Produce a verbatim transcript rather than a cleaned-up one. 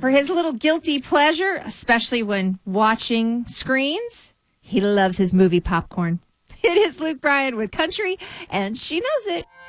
For his little guilty pleasure, especially when watching screens, he loves his movie popcorn. It is Luke Bryan with Country, and she knows it.